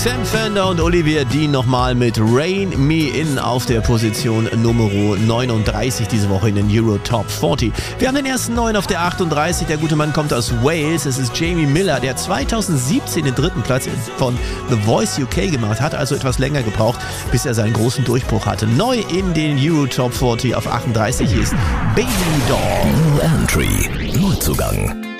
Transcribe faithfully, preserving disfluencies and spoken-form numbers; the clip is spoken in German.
Sam Fender und Olivia Dean nochmal mit Rain Me In auf der Position Nummer neununddreißig diese Woche in den Euro Top vierzig. Wir haben den ersten neuen auf der achtunddreißig. Der gute Mann kommt aus Wales. Es ist Jamie Miller, der zweitausendsiebzehn den dritten Platz von The Voice U K gemacht hat, also etwas länger gebraucht, bis er seinen großen Durchbruch hatte. Neu in den Euro Top vierzig auf achtunddreißig ist Baby Doll. New Entry. Neuzugang.